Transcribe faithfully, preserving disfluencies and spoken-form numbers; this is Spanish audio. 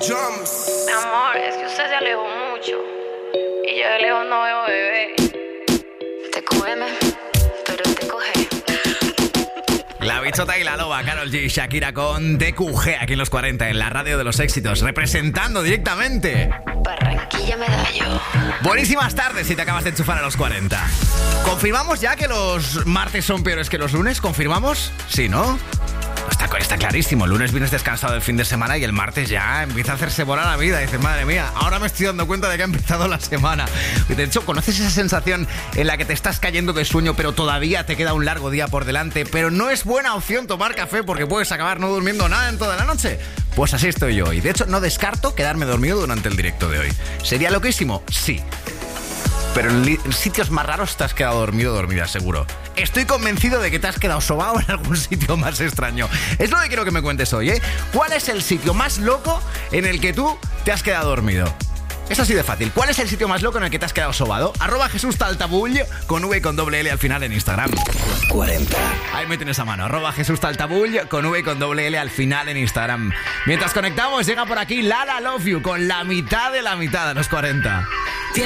Mi amor, es que usted se alejó mucho y yo de lejos no veo bebé. Te come, pero te coge. La Bichota y la Loba, Karol G, Shakira con D Q G aquí en los cuarenta, en la radio de los éxitos, representando directamente Barranquilla Medallo. Buenísimas tardes si te acabas de enchufar a los cuarenta. ¿Confirmamos ya que los martes son peores que los lunes? ¿Confirmamos? Sí, ¿no? Está, está clarísimo, el lunes vienes descansado del fin de semana y el martes ya empieza a hacerse bola la vida. Dices, madre mía, ahora me estoy dando cuenta de que ha empezado la semana. De hecho, ¿conoces esa sensación en la que te estás cayendo de sueño pero todavía te queda un largo día por delante? Pero no es buena opción tomar café porque puedes acabar no durmiendo nada en toda la noche. Pues así estoy yo y de hecho no descarto quedarme dormido durante el directo de hoy. ¿Sería loquísimo? Sí. Pero en, li- en sitios más raros te has quedado dormido o dormida, seguro. Estoy convencido de que te has quedado sobado en algún sitio más extraño. Es lo que quiero que me cuentes hoy, ¿eh? ¿Cuál es el sitio más loco en el que tú te has quedado dormido? Es así de fácil. ¿Cuál es el sitio más loco en el que te has quedado sobado? Arroba Jesús Taltabull con V y con doble L al final en Instagram. cuarenta. Ahí me tienes a mano. Arroba Jesús Taltabull con V y con doble L al final en Instagram. Mientras conectamos, llega por aquí Lala Love You con la mitad de la mitad de los cuarenta.